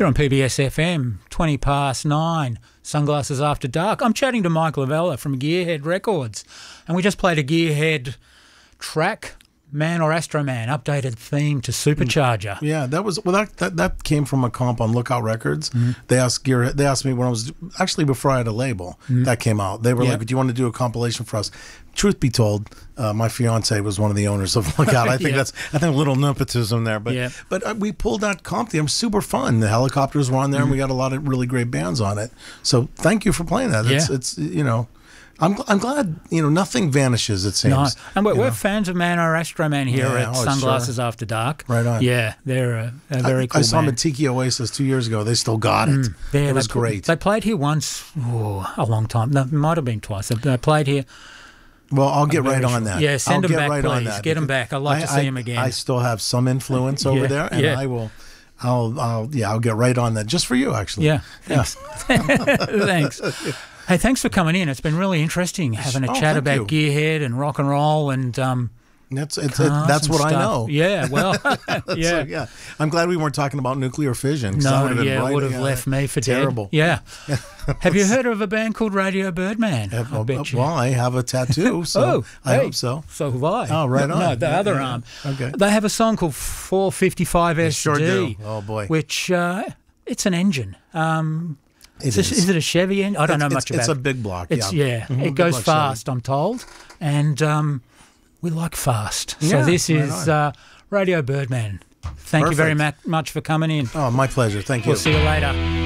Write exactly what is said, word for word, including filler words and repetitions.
You're on P B S F M, twenty past nine, Sunglasses After Dark. I'm chatting to Mike Lavella from Gearhead Records, and we just played a Gearhead track, Man or Astro Man, updated theme to Supercharger. Yeah, that was well. That that, that came from a comp on Lookout Records. Mm-hmm. They asked Gear. They asked me when I was actually before I had a label mm-hmm. that came out. They were yep. like, "Do you want to do a compilation for us?" Truth be told, uh, my fiance was one of the owners of Lookout. I think yeah. that's I think a little nepotism there, but yeah. but uh, we pulled that comp theme. Super fun. The Helicopters were on there, mm-hmm. and we got a lot of really great bands on it. So thank you for playing that. It's, yeah. it's you know. I'm, I'm glad, you know, nothing vanishes, it seems. No. And we're, we're know? fans of Man or Astro Man here yeah, at oh, Sunglasses sure. After Dark. Right on. Yeah, they're a, a very I, cool I saw band. them at Tiki Oasis two years ago. They still got it. Mm, yeah, it was they, great. They played here once, oh, a long time. No, it might have been twice. They, they played here. Well, I'll get right sure. on that. Yeah, send I'll them get back, right please. on that Get them back. I'd like I, to see I, them again. I still have some influence over yeah, there, and yeah. I will... I'll, I'll, yeah, I'll get right on that just for you, actually. Yeah, thanks. Yeah. Thanks. Hey, thanks for coming in. It's been really interesting having a oh, chat about you. Gearhead and rock and roll and um. That's it's, it, that's what stuff. I know. Yeah, well, yeah, like, yeah. I'm glad we weren't talking about nuclear fission. No, would have yeah, right, would have yeah, left me for terrible. dead. Yeah. Have you heard of a band called Radio Birdman? Yeah, I bet you. Well, I have a tattoo, so oh, I hey, hope so. So have I. Oh, right on. No, the yeah, other yeah. arm. Okay. They have a song called four fifty-five S D. Sure do. Oh boy. Which uh, it's an engine. Um, It is. is. is it a Chevy engine? I don't it's, know much it's, about it's it. It's a big block. It's, yeah, yeah mm-hmm. it big goes block fast, Chevy. I'm told, and um, we like fast. So Yeah, this right is uh, Radio Birdman. Thank Perfect. you very ma- much for coming in. Oh, my pleasure. Thank you. We'll see you later.